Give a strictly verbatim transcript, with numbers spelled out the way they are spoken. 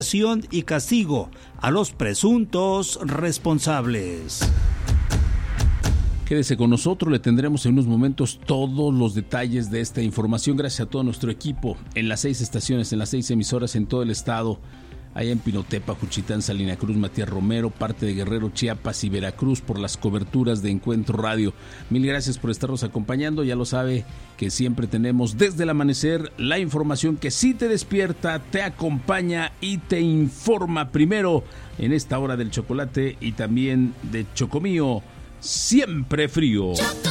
y castigo a los presuntos responsables. Quédese con nosotros, le tendremos en unos momentos todos los detalles de esta información. Gracias a todo nuestro equipo en las seis estaciones, en las seis emisoras en todo el estado. Allá en Pinotepa, Juchitán, Salina Cruz, Matías Romero, parte de Guerrero, Chiapas y Veracruz por las coberturas de Encuentro Radio. Mil gracias por estarnos acompañando. Ya lo sabe que siempre tenemos desde el amanecer la información que sí te despierta, te acompaña y te informa primero en esta hora del chocolate y también de Chocomío. Siempre frío.